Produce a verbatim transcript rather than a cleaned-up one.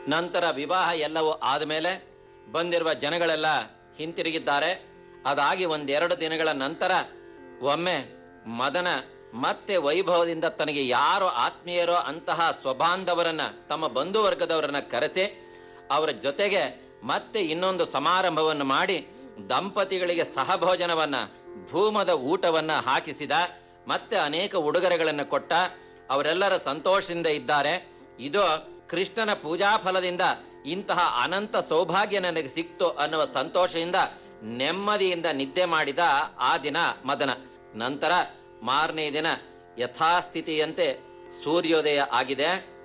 ನಂತರ ವಿವಾಹ ಎಲ್ಲವೂ ಆದಮೇಲೆ ಬಂದಿರುವ ಜನಗಳೆಲ್ಲ ಹಿಂತಿರುಗಿದ್ದಾರೆ. ಅದಾಗಿ ಒಂದೆರಡು ದಿನಗಳ ನಂತರ ಒಮ್ಮೆ ಮದನ ಮತ್ತೆ ವೈಭವದಿಂದ ತನಗೆ ಯಾರು ಆತ್ಮೀಯರೋ ಅಂತಹ ಸ್ವಬಾಂಧವರನ್ನ, ತಮ್ಮ ಬಂಧುವರ್ಗದವರನ್ನ ಕರೆಸಿ ಅವರ ಜೊತೆಗೆ ಮತ್ತೆ ಇನ್ನೊಂದು ಸಮಾರಂಭವನ್ನು ಮಾಡಿ ದಂಪತಿಗಳಿಗೆ ಸಹಭೋಜನವನ್ನ, ಧೂಮದ ಊಟವನ್ನ ಹಾಕಿಸಿದ. ಮತ್ತೆ ಅನೇಕ ಉಡುಗೊರೆಗಳನ್ನು ಕೊಟ್ಟ. ಅವರೆಲ್ಲರ ಸಂತೋಷದಿಂದ ಇದ್ದಾರೆ. ಇದು ಕೃಷ್ಣನ ಪೂಜಾ ಫಲದಿಂದ ಇಂತಹ ಅನಂತ ಸೌಭಾಗ್ಯ ನನಗೆ ಸಿಕ್ತು ಅನ್ನುವ ಸಂತೋಷದಿಂದ ನೆಮ್ಮದಿಯಿಂದ ನಿದ್ದೆ ಮಾಡಿದ ಆ ದಿನ ಮದನ. ನಂತರ ಮಾರನೇ ದಿನ ಯಥಾಸ್ಥಿತಿಯಂತೆ ಸೂರ್ಯೋದಯ ಆಗಿದೆ.